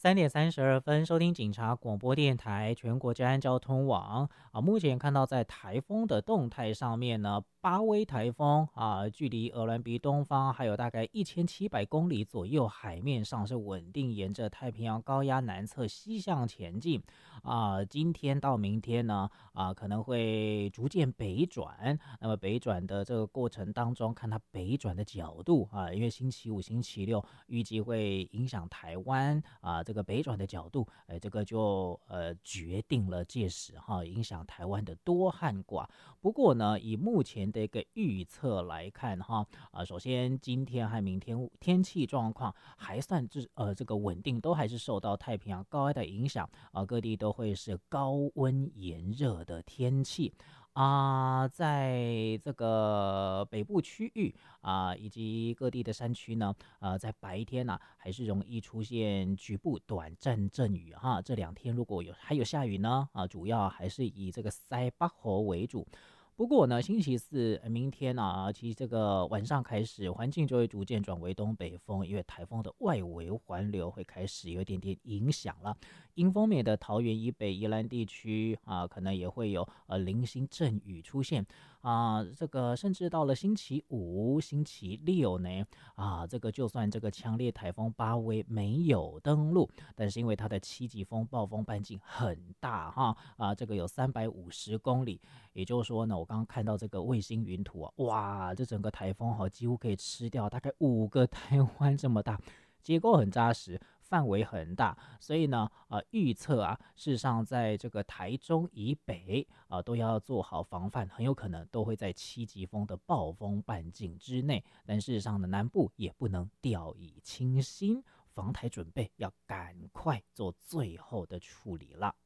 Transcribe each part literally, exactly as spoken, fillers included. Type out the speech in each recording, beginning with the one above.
三点三十二分，收听警察广播电台全国治安交通网啊。目前看到在台风的动态上面呢，巴威台风啊，距离鹅銮鼻东方还有大概一千七百公里左右，海面上是稳定沿着太平洋高压南侧西向前进啊。今天到明天呢啊，可能会逐渐北转。那么北转的这个过程当中，看它北转的角度啊，因为星期五、星期六预计会影响台湾啊。这个北转的角度，哎，这个就呃决定了届时哈影响台湾的多和寡。不过呢，以目前的一个预测来看哈，啊，首先今天和明天天气状况还算是呃这个稳定，都还是受到太平洋高压的影响啊，各地都会是高温炎热的天气。啊，在这个北部区域啊，以及各地的山区呢，呃，在白天呢、啊，还是容易出现局部短暂阵雨哈。这两天如果有还有下雨呢，啊，主要还是以这个西北风为主。不过呢，星期四、呃明天啊，其实这个晚上开始，环境就会逐渐转为东北风，因为台风的外围环流会开始有一点点影响了。迎风面的桃园以北、宜兰地区啊，可能也会有呃零星阵雨出现啊。这个甚至到了星期五、星期六呢，啊，这个就算这个强烈台风巴威没有登陆，但是因为它的七级风暴风半径很大哈啊，这个有三百五十公里。也就是说呢，我刚刚看到这个卫星云图啊，哇，这整个台风哈几乎可以吃掉大概五个台湾这么大，结构很扎实，范围很大，所以呢，呃，预测啊，事实上在这个台中以北啊、呃，都要做好防范，很有可能都会在七级风的暴风半径之内。但事实上呢，南部也不能掉以轻心，防台准备要赶快做最后的处理了。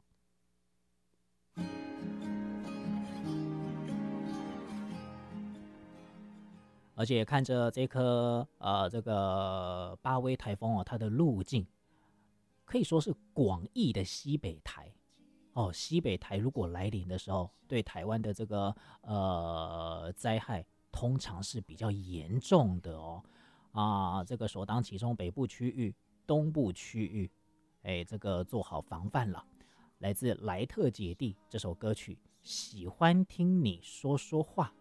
而且看着这颗呃这个巴威台风哦，它的路径可以说是广义的西北台哦。西北台如果来临的时候，对台湾的这个呃灾害通常是比较严重的哦。啊，这个首当其冲，北部区域、东部区域，哎，这个做好防范了。来自莱特姐弟这首歌曲《喜欢听你说说话》。